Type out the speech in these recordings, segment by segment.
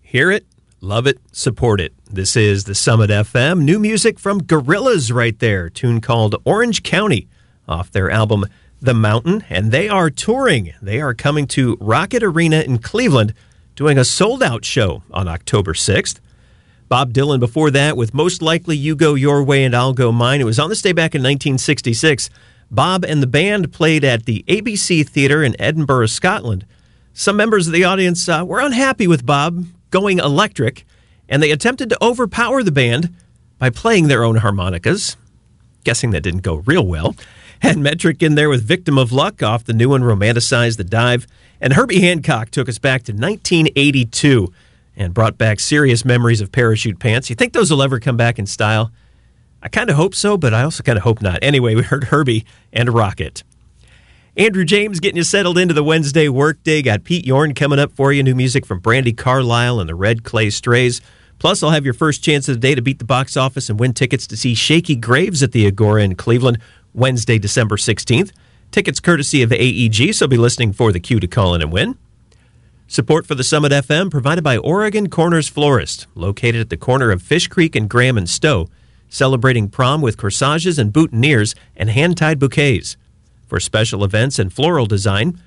Hear it, love it, support it. This is the Summit FM. New music from Gorillaz right there. A tune called Orange County off their album The Mountain. And they are touring. They are coming to Rocket Arena in Cleveland, doing a sold-out show on October 6th. Bob Dylan before that with Most Likely You Go Your Way and I'll Go Mine. It was on this day back in 1966. Bob and the band played at the ABC Theatre in Edinburgh, Scotland. Some members of the audience were unhappy with Bob going electric, and they attempted to overpower the band by playing their own harmonicas. Guessing that didn't go real well. Had Metric in there with Victim of Luck off the new one, Romanticize the Dive. And Herbie Hancock took us back to 1982 and brought back serious memories of Parachute Pants. You think those will ever come back in style? I kind of hope so, but I also kind of hope not. Anyway, we heard Herbie and Rocket. Andrew James getting you settled into the Wednesday workday. Got Pete Yorn coming up for you. New music from Brandi Carlile and the Red Clay Strays. Plus, I'll have your first chance of the day to beat the box office and win tickets to see Shaky Graves at the Agora in Cleveland, Wednesday, December 16th. Tickets courtesy of AEG, so be listening for the cue to call in and win. Support for the Summit FM provided by Oregon Corners Florist, located at the corner of Fish Creek and Graham and Stowe, celebrating prom with corsages and boutonnieres and hand-tied bouquets. For special events and floral design,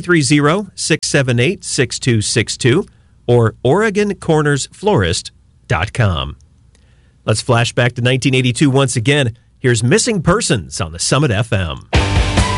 330-678-6262 or OregonCornersFlorist.com. Let's flash back to 1982 once again. Here's Missing Persons on the Summit FM.